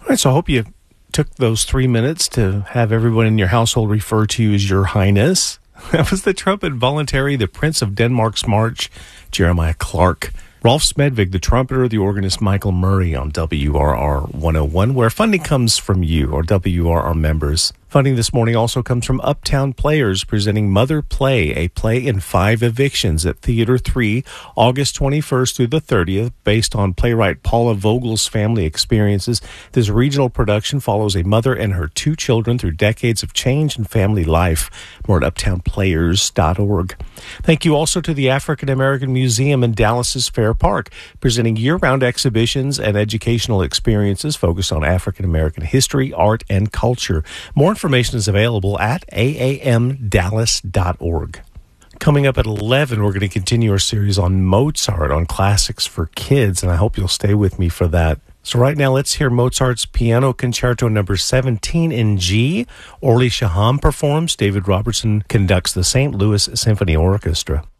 All right, so I hope you took those 3 minutes to have everyone in your household refer to you as Your Highness. That was the trumpet voluntary, the Prince of Denmark's March, Jeremiah Clark. Rolf Smedvig, the trumpeter, the organist Michael Murray on WRR 101, where funding comes from you, or WRR members. Funding this morning also comes from Uptown Players, presenting Mother Play, a play in 5 evictions at Theater 3, August 21st through the 30th, based on playwright Paula Vogel's family experiences. This regional production follows a mother and her 2 children through decades of change in family life. More at uptownplayers.org. Thank you also to the African American Museum in Dallas's Fair Park, presenting year-round exhibitions and educational experiences focused on African American history, art, and culture. More information is available at aamdallas.org. Coming up at 11, we're going to continue our series on Mozart, on classics for kids, and I hope you'll stay with me for that. So right now, let's hear Mozart's Piano Concerto number 17 in G. Orly Shaham performs. David Robertson conducts the St. Louis Symphony Orchestra.